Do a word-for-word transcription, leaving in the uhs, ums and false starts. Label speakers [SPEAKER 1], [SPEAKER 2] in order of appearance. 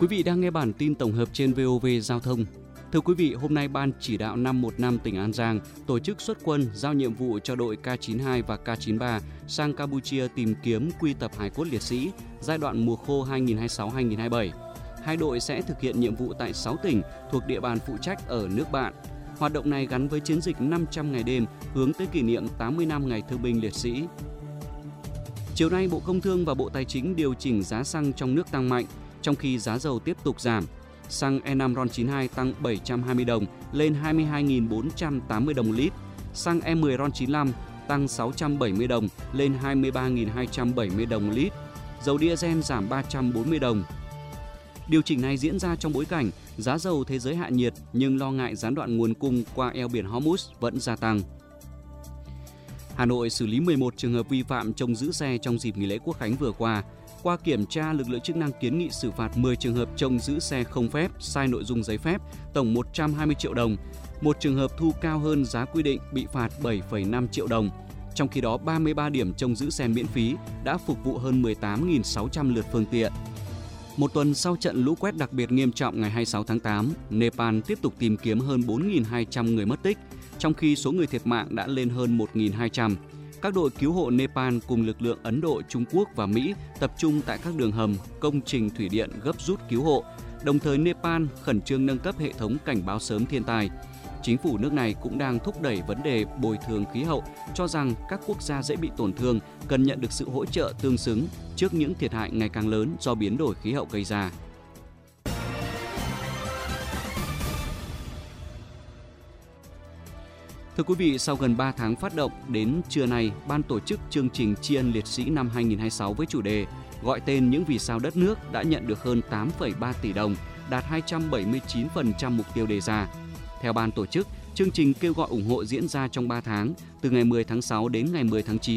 [SPEAKER 1] Quý vị đang nghe bản tin tổng hợp trên vê o vê Giao thông. Thưa quý vị, hôm nay Ban Chỉ đạo năm một năm tỉnh An Giang tổ chức xuất quân giao nhiệm vụ cho đội K chín hai và K chín ba sang Campuchia tìm kiếm quy tập hài cốt liệt sĩ giai đoạn mùa khô hai nghìn không trăm hai mươi sáu hai nghìn không trăm hai mươi bảy. Hai đội sẽ thực hiện nhiệm vụ tại sáu tỉnh thuộc địa bàn phụ trách ở nước bạn. Hoạt động này gắn với chiến dịch năm trăm ngày đêm hướng tới kỷ niệm tám mươi năm Ngày Thương binh Liệt sĩ. Chiều nay, Bộ Công Thương và Bộ Tài chính điều chỉnh giá xăng trong nước tăng mạnh, trong khi giá dầu tiếp tục giảm. Xăng E năm RON chín mươi hai tăng bảy trăm hai mươi đồng lên hai mươi hai nghìn bốn trăm tám mươi đồng một lít. Xăng E mười RON chín mươi lăm tăng sáu trăm bảy mươi đồng lên hai mươi ba nghìn hai trăm bảy mươi đồng một lít. Dầu diesel giảm ba trăm bốn mươi đồng. Điều chỉnh này diễn ra trong bối cảnh giá dầu thế giới hạ nhiệt nhưng lo ngại gián đoạn nguồn cung qua eo biển Hormuz vẫn gia tăng. Hà Nội xử lý mười một trường hợp vi phạm trông giữ xe trong dịp nghỉ lễ Quốc khánh vừa qua. Qua kiểm tra, lực lượng chức năng kiến nghị xử phạt mười trường hợp trông giữ xe không phép, sai nội dung giấy phép, tổng một trăm hai mươi triệu đồng. Một trường hợp thu cao hơn giá quy định bị phạt bảy phẩy năm triệu đồng. Trong khi đó, ba mươi ba điểm trông giữ xe miễn phí đã phục vụ hơn mười tám nghìn sáu trăm lượt phương tiện. Một tuần sau trận lũ quét đặc biệt nghiêm trọng ngày hai mươi sáu tháng tám, Nepal tiếp tục tìm kiếm hơn bốn nghìn hai trăm người mất tích, trong khi số người thiệt mạng đã lên hơn một nghìn hai trăm. Các đội cứu hộ Nepal cùng lực lượng Ấn Độ, Trung Quốc và Mỹ tập trung tại các đường hầm, công trình thủy điện gấp rút cứu hộ. Đồng thời, Nepal khẩn trương nâng cấp hệ thống cảnh báo sớm thiên tai. Chính phủ nước này cũng đang thúc đẩy vấn đề bồi thường khí hậu, cho rằng các quốc gia dễ bị tổn thương cần nhận được sự hỗ trợ tương xứng trước những thiệt hại ngày càng lớn do biến đổi khí hậu gây ra. Thưa quý vị, sau gần ba tháng phát động, đến trưa nay, Ban tổ chức chương trình tri ân liệt sĩ năm hai nghìn không trăm hai mươi sáu với chủ đề gọi tên những vì sao đất nước đã nhận được hơn tám phẩy ba tỷ đồng, đạt hai trăm bảy mươi chín phần trăm mục tiêu đề ra. Theo ban tổ chức, chương trình kêu gọi ủng hộ diễn ra trong ba tháng, từ ngày mười tháng sáu đến ngày mười tháng chín.